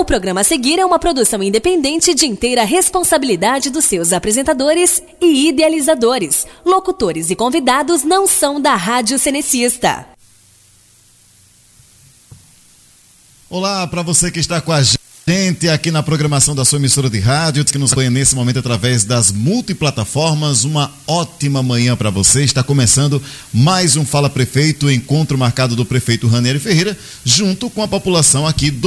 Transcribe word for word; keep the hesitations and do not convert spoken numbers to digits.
O programa a seguir é uma produção independente de inteira responsabilidade dos seus apresentadores e idealizadores. Locutores e convidados não são da Rádio Cenecista. Olá para você que está com a gente aqui na programação da sua emissora de rádio, que nos acompanha nesse momento através das multiplataformas. Uma ótima manhã para você. Está começando mais um Fala Prefeito, encontro marcado do prefeito Ranieri Ferreira, junto com a população aqui do